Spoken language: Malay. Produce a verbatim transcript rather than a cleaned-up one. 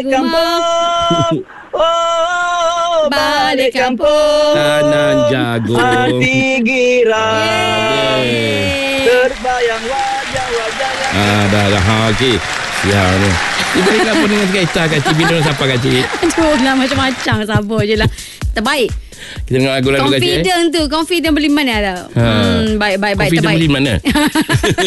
kampung. Oh, balik kampung. Tanam jagung. Hati girang. Terbayang wajah-wajah yang Ah, dah dah. Ha, okey. Siap ni. Kita ingat pun dengan kereta Kak Cik. Bina siapa Kak Cik? Aduh lah macam-macam. Sabar je lah. Terbaik. Kita dengar lagu-lagu Kak Cik. Confident tu. Confident beli mana dah. Ha. Hmm, baik, baik, baik. Confident Terbaik. beli mana?